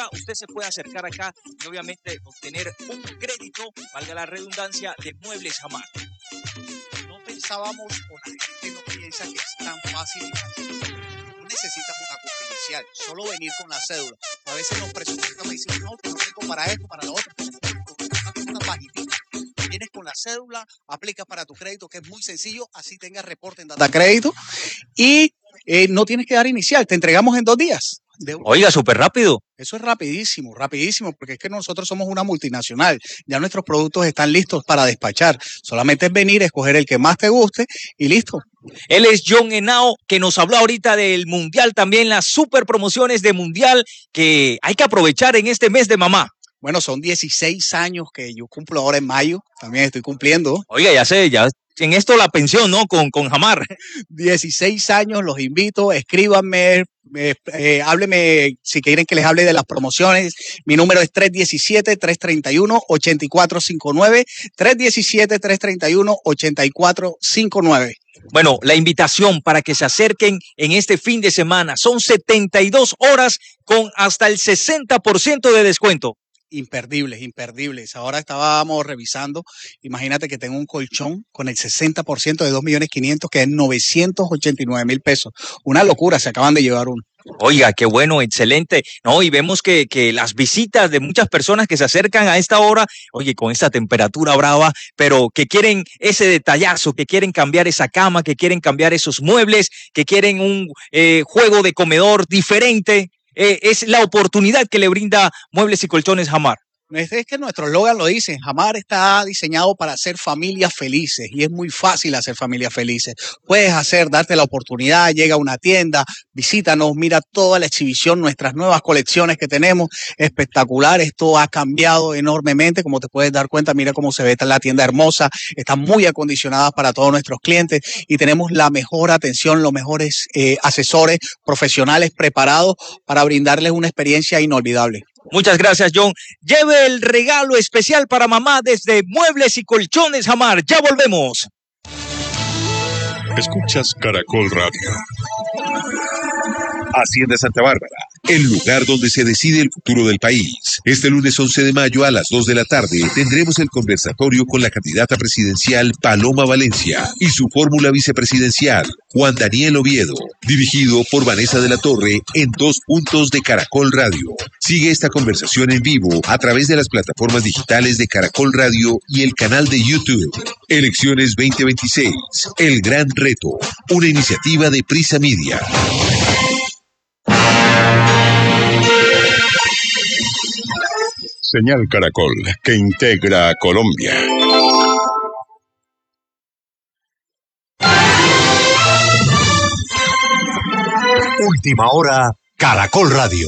duda, usted se puede acercar acá y obviamente obtener un crédito, valga la redundancia, de Muebles Hamar. No pensábamos, o la gente no piensa que es tan fácil y tan sencillo. No necesitas una cuota inicial, solo venir con la cédula. A veces nos presupuestan y dicen, no, que no tengo para esto, para lo otro. Una paginita. Vienes con la cédula, aplicas para tu crédito, que es muy sencillo, así tengas reporte en data crédito y no tienes que dar inicial, te entregamos en 2 días. Oiga, súper rápido. Eso es rapidísimo, rapidísimo, porque es que nosotros somos una multinacional, ya nuestros productos están listos para despachar, solamente es venir, escoger el que más te guste y listo. Él es John Henao, que nos habló ahorita del Mundial, también las super promociones de Mundial que hay que aprovechar en este mes de mamá. Bueno, son 16 años que yo cumplo ahora en mayo, también estoy cumpliendo. Oiga, ya sé, ya en esto la pensión, ¿no? Con Hamar. 16 años, los invito, escríbanme, hábleme si quieren que les hable de las promociones. Mi número es 317-331-8459, 317-331-8459. Bueno, la invitación para que se acerquen en este fin de semana son 72 horas con hasta el 60% de descuento. Imperdibles, imperdibles. Ahora estábamos revisando, imagínate que tengo un colchón con el 60% de 2.500.000, que es 989,000 pesos. Una locura, se acaban de llevar uno. Oiga, qué bueno, excelente. No, y vemos que las visitas de muchas personas que se acercan a esta hora, oye, con esta temperatura brava, pero que quieren ese detallazo, que quieren cambiar esa cama, que quieren cambiar esos muebles, que quieren un juego de comedor diferente. Es la oportunidad que le brinda Muebles y Colchones Hamar. Es que nuestro eslogan lo dice, Hamar está diseñado para hacer familias felices y es muy fácil hacer familias felices. Puedes darte la oportunidad, llega a una tienda, visítanos, mira toda la exhibición, nuestras nuevas colecciones que tenemos, espectacular, esto ha cambiado enormemente, como te puedes dar cuenta, mira cómo se ve, está la tienda hermosa, está muy acondicionada para todos nuestros clientes y tenemos la mejor atención, los mejores asesores profesionales preparados para brindarles una experiencia inolvidable. Muchas gracias, John. Lleve el regalo especial para mamá desde Muebles y Colchones Hamar. Ya volvemos. Escuchas Caracol Radio. Hacienda Santa Bárbara, el lugar donde se decide el futuro del país. Este lunes 11 de mayo a las 2 de la tarde tendremos el conversatorio con la candidata presidencial Paloma Valencia y su fórmula vicepresidencial Juan Daniel Oviedo, dirigido por Vanessa de la Torre en 2 puntos de Caracol Radio. Sigue esta conversación en vivo a través de las plataformas digitales de Caracol Radio y el canal de YouTube. Elecciones 2026, el gran reto, una iniciativa de Prisa Media. Señal Caracol, que integra a Colombia. Última hora, Caracol Radio.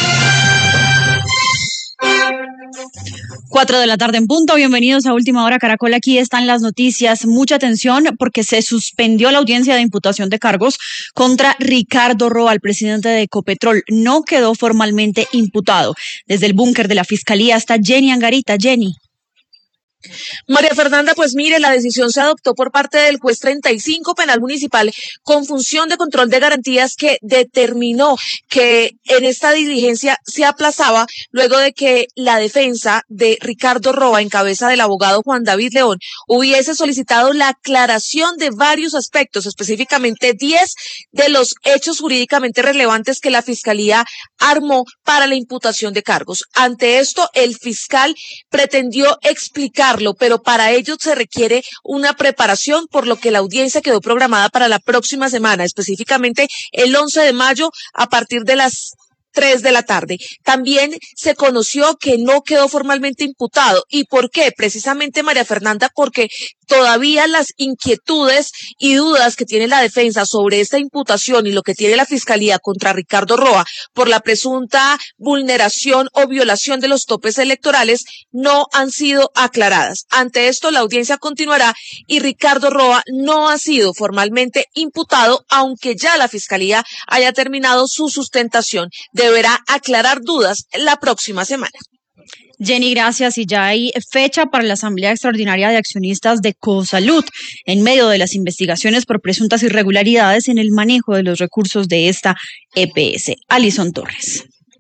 4 de la tarde en punto, bienvenidos a Última Hora Caracol, aquí están las noticias, mucha atención porque se suspendió la audiencia de imputación de cargos contra Ricardo Roa, el presidente de Ecopetrol, no quedó formalmente imputado. Desde el búnker de la Fiscalía está Jenny Angarita. Jenny. María Fernanda, pues mire, la decisión se adoptó por parte del juez 35 penal municipal con función de control de garantías que determinó que en esta diligencia se aplazaba luego de que la defensa de Ricardo Roa, en cabeza del abogado Juan David León, hubiese solicitado la aclaración de varios aspectos, específicamente 10 de los hechos jurídicamente relevantes que la Fiscalía armó para la imputación de cargos. Ante esto, el fiscal pretendió explicarlo, pero para ello se requiere una preparación, por lo que la audiencia quedó programada para la próxima semana, específicamente el 11 de mayo a partir de las 3 de la tarde. También se conoció que no quedó formalmente imputado. ¿Y por qué? Precisamente, María Fernanda, porque todavía las inquietudes y dudas que tiene la defensa sobre esta imputación y lo que tiene la Fiscalía contra Ricardo Roa por la presunta vulneración o violación de los topes electorales no han sido aclaradas. Ante esto, la audiencia continuará y Ricardo Roa no ha sido formalmente imputado, aunque ya la Fiscalía haya terminado su sustentación. Deberá aclarar dudas la próxima semana. Jenny, gracias. Y ya hay fecha para la Asamblea Extraordinaria de Accionistas de Cosalud en medio de las investigaciones por presuntas irregularidades en el manejo de los recursos de esta EPS. Alison Torres.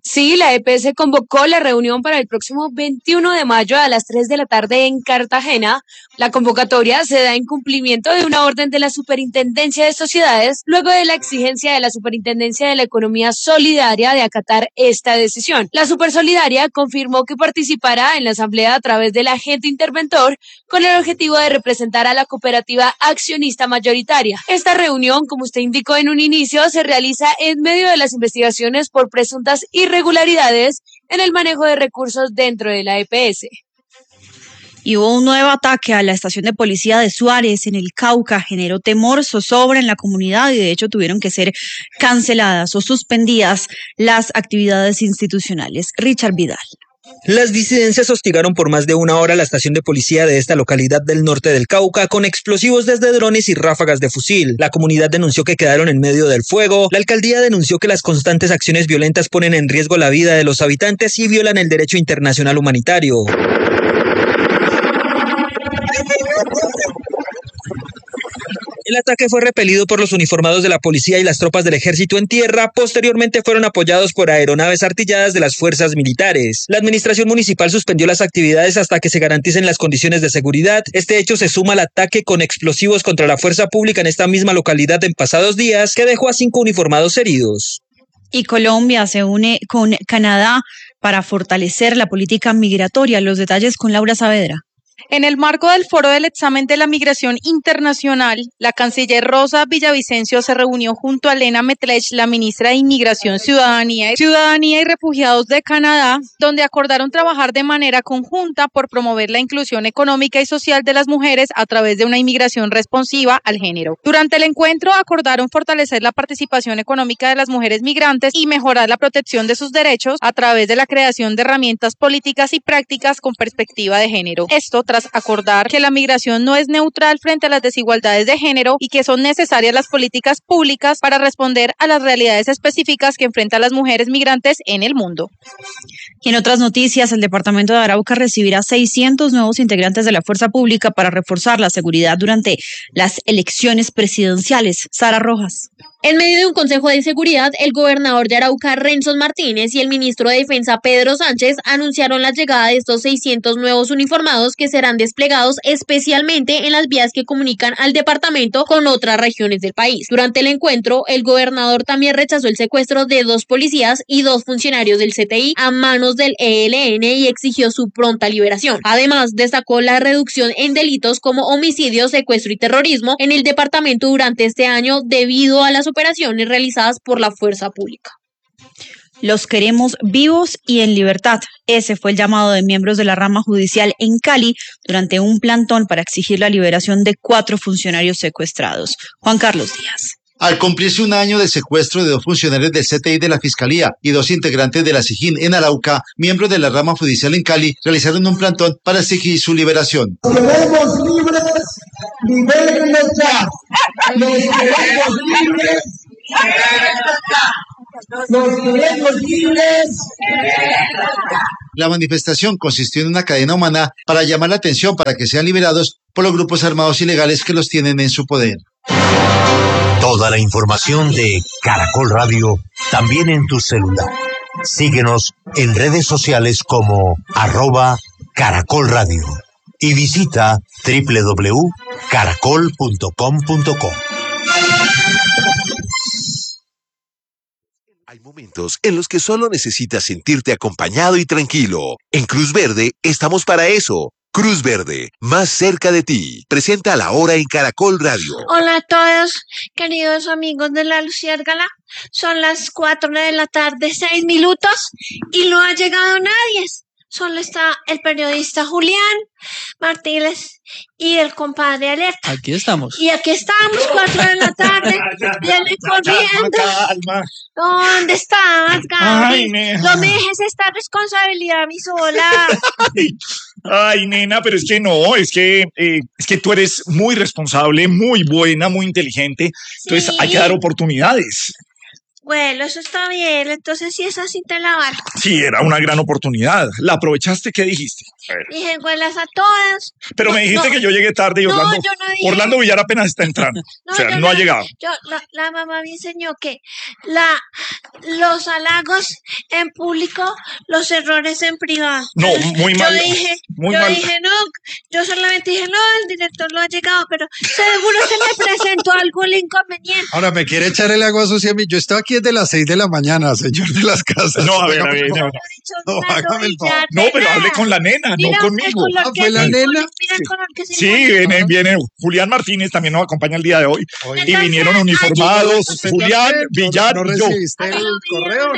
Sí, la EPS convocó la reunión para el próximo 21 de mayo a las 3 de la tarde en Cartagena. La convocatoria se da en cumplimiento de una orden de la Superintendencia de Sociedades, luego de la exigencia de la Superintendencia de la Economía Solidaria de acatar esta decisión. La Supersolidaria confirmó que participará en la asamblea a través del agente interventor con el objetivo de representar a la cooperativa accionista mayoritaria. Esta reunión, como usted indicó en un inicio, se realiza en medio de las investigaciones por presuntas irregularidades en el manejo de recursos dentro de la EPS. Y hubo un nuevo ataque a la estación de policía de Suárez en el Cauca, generó temor, zozobra en la comunidad y de hecho tuvieron que ser canceladas o suspendidas las actividades institucionales. Richard Vidal. Las disidencias hostigaron por más de una hora la estación de policía de esta localidad del norte del Cauca con explosivos desde drones y ráfagas de fusil. La comunidad denunció que quedaron en medio del fuego. La alcaldía denunció que las constantes acciones violentas ponen en riesgo la vida de los habitantes y violan el derecho internacional humanitario. El ataque fue repelido por los uniformados de la policía y las tropas del ejército en tierra. Posteriormente fueron apoyados por aeronaves artilladas de las fuerzas militares. La administración municipal suspendió las actividades hasta que se garanticen las condiciones de seguridad. Este hecho se suma al ataque con explosivos contra la fuerza pública en esta misma localidad en pasados días, que dejó a 5 uniformados heridos. Y Colombia se une con Canadá para fortalecer la política migratoria. Los detalles con Laura Saavedra. En el marco del Foro del Examen de la Migración Internacional, la canciller Rosa Villavicencio se reunió junto a Lena Metlech, la ministra de Inmigración, Ciudadanía y Refugiados de Canadá, donde acordaron trabajar de manera conjunta por promover la inclusión económica y social de las mujeres a través de una inmigración responsiva al género. Durante el encuentro acordaron fortalecer la participación económica de las mujeres migrantes y mejorar la protección de sus derechos a través de la creación de herramientas políticas y prácticas con perspectiva de género. Esto tras acordar que la migración no es neutral frente a las desigualdades de género y que son necesarias las políticas públicas para responder a las realidades específicas que enfrentan las mujeres migrantes en el mundo. Y en otras noticias, el departamento de Arauca recibirá 600 nuevos integrantes de la fuerza pública para reforzar la seguridad durante las elecciones presidenciales. Sara Rojas. En medio de un consejo de seguridad, el gobernador de Arauca, Renzo Martínez, y el ministro de Defensa, Pedro Sánchez, anunciaron la llegada de estos 600 nuevos uniformados que serán desplegados especialmente en las vías que comunican al departamento con otras regiones del país. Durante el encuentro, el gobernador también rechazó el secuestro de 2 policías y 2 funcionarios del CTI a manos del ELN y exigió su pronta liberación. Además, destacó la reducción en delitos como homicidio, secuestro y terrorismo en el departamento durante este año debido a las operaciones realizadas por la fuerza pública. Los queremos vivos y en libertad. Ese fue el llamado de miembros de la rama judicial en Cali durante un plantón para exigir la liberación de 4 funcionarios secuestrados. Juan Carlos Díaz. Al cumplirse un año de secuestro de 2 funcionarios del CTI de la Fiscalía y 2 integrantes de la SIJIN en Arauca, miembros de la rama judicial en Cali realizaron un plantón para exigir su liberación. Los queremos libres, libérenlos ya. Los queremos libres, los queremos libres. La manifestación consistió en una cadena humana para llamar la atención para que sean liberados por los grupos armados ilegales que los tienen en su poder. Toda la información de Caracol Radio también en tu celular. Síguenos en redes sociales como @Caracol Radio y visita www.caracol.com.co. Hay momentos en los que solo necesitas sentirte acompañado y tranquilo. En Cruz Verde estamos para eso. Cruz Verde, más cerca de ti. Presenta La Hora en Caracol Radio. Hola a todos, queridos amigos de La Luciérgala. Son las 4 de la tarde, 6 minutos, y no ha llegado nadie. Solo está el periodista Julián Martínez y el compadre Alerta. Aquí estamos. Y aquí estamos, 4 de la tarde, viene corriendo. Calma. ¿Dónde estás, Gaby? Ay, nena. No me dejes esta responsabilidad a mí sola. Ay, nena, pero es que no, es que tú eres muy responsable, muy buena, muy inteligente. Entonces Sí. hay que dar oportunidades. Bueno, eso está bien. Entonces, si es así, te la valgo. Sí, era una gran oportunidad. ¿La aprovechaste? ¿Qué dijiste? Dije, huelas a todas. Pero me dijiste que yo llegué tarde y Orlando, yo no dije. Orlando Villar apenas está entrando. O sea, no ha llegado. La mamá me enseñó que los halagos en público, los errores en privado. No, muy mal. Yo dije, no, yo solamente dije, no, el director no ha llegado, pero seguro se me presentó algún inconveniente. Ahora me quiere echar el agua sucia a mí. Yo estoy aquí desde las 6 de la mañana, señor de las casas. No, a ver. No, hágame el favor. No, pero hable con la nena, no conmigo. ¿Fue la nena? Sí, viene Julián Martínez, también nos acompaña el día de hoy. Y vinieron uniformados, Julián, Villar y yo. ¿Recibiste el correo?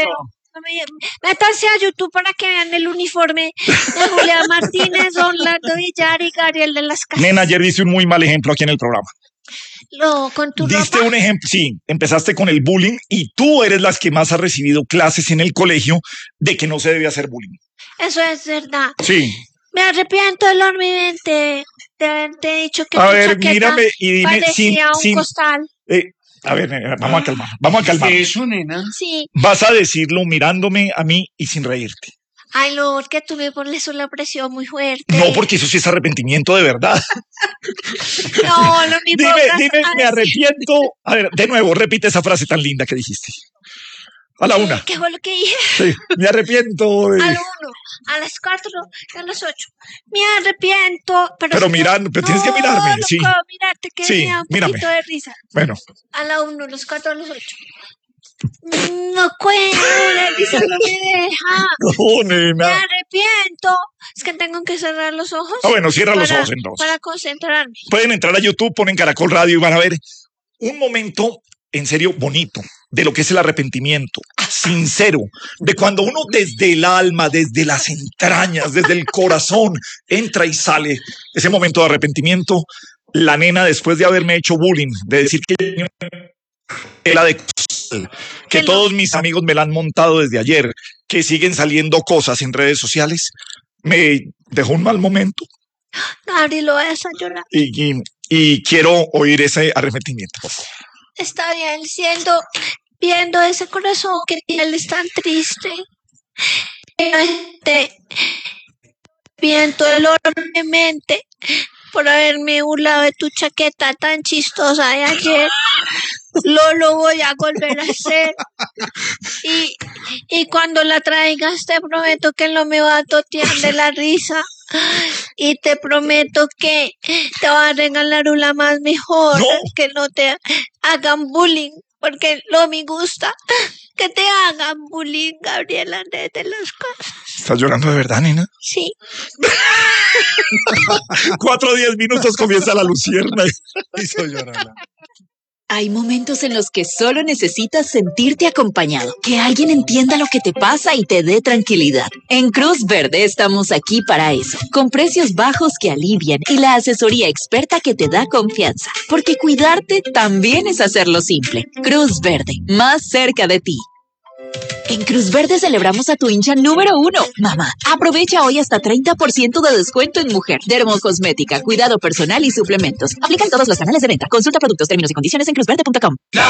Métanse a YouTube para que vean el uniforme de Julián Martínez, Orlando Villar y Gabriel de las Casas. Nena, ayer diste un muy mal ejemplo aquí en el programa. Con tu Diste ropa. un ejemplo, sí, empezaste con el bullying y tú eres las que más has recibido clases en el colegio de que no se debe hacer bullying. Eso es verdad. Sí. Me arrepiento enormemente de haberte dicho que A tu ver, chaqueta mírame y dime parecía un sin costal. A ver, nena, vamos a calmar. ¿Eso, nena? Sí. Vas a decirlo mirándome a mí y sin reírte. Ay, no, porque tú me pones una presión muy fuerte. No, porque eso sí es arrepentimiento de verdad. No, lo mismo. Dime, me arrepiento. A ver, de nuevo, repite esa frase tan linda que dijiste. A la una. ¿Qué fue lo que dije? Sí, me arrepiento. A la 1, a las 4, a las 8. Me arrepiento. Pero mirando, pero tienes que mirarme, no sí. puedo mirarte, que Sí, me da un mírame. poquito de risa. Bueno, A la 1, a las 4, a las 8. No puedo, la risa no me deja. no, nena. Me arrepiento. Es que tengo que cerrar los ojos. Ah, bueno, cierra los ojos entonces. Para concentrarme. Pueden entrar a YouTube, ponen Caracol Radio y van a ver un momento en serio bonito de lo que es el arrepentimiento, sincero, de cuando uno desde el alma, desde las entrañas, desde el corazón, entra y sale. Ese momento de arrepentimiento, la nena después de haberme hecho bullying, de decir que todos mis amigos me la han montado desde ayer, que siguen saliendo cosas en redes sociales, me dejó un mal momento Gabriel, lo vas a llorar. y quiero oír ese arrepentimiento, por favor. Está bien, viendo ese corazón que él es tan triste. Viento enormemente por haberme burlado de tu chaqueta tan chistosa de ayer. Lo voy a volver a hacer. Y cuando la traigas, te prometo que no me va a totear de la risa. Y te prometo que te voy a regalar una más mejor, que no te hagan bullying, porque no me gusta que te hagan bullying, Gabriela, desde las cosas. ¿Estás llorando de verdad, nena? Sí. 4:10 comienza la lucierna. Hizo llorar. Hay momentos en los que solo necesitas sentirte acompañado, que alguien entienda lo que te pasa y te dé tranquilidad. En Cruz Verde estamos aquí para eso, con precios bajos que alivian y la asesoría experta que te da confianza, porque cuidarte también es hacerlo simple. Cruz Verde, más cerca de ti. En Cruz Verde celebramos a tu hincha número 1. Mamá, aprovecha hoy hasta 30% de descuento en mujer, dermocosmética, cuidado personal y suplementos. Aplican todos los canales de venta. Consulta productos, términos y condiciones en cruzverde.com.